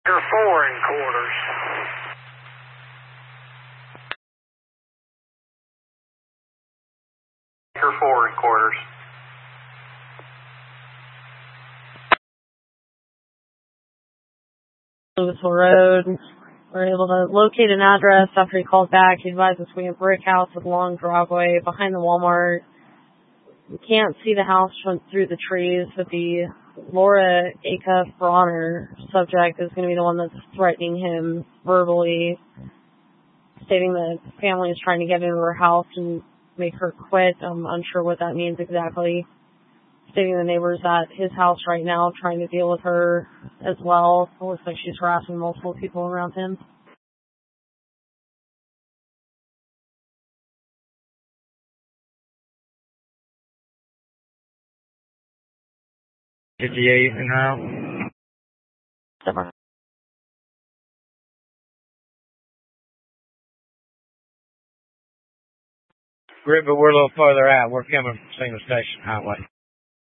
You're 4 in quarters. You're 4 in quarters. Louisville Road. We're able to locate an address after he called back. He advised us we have a brick house with a long driveway behind the Walmart. We can't see the house through the trees, but the Laura Acuff Bronner subject is going to be the one that's threatening him verbally, stating that the family is trying to get into her house and make her quit. I'm unsure what that means exactly. Stating the neighbors at his house right now, trying to deal with her as well. It looks like she's harassing multiple people around him. Did you even know? But we're a little further out. We're coming from Single Station Highway.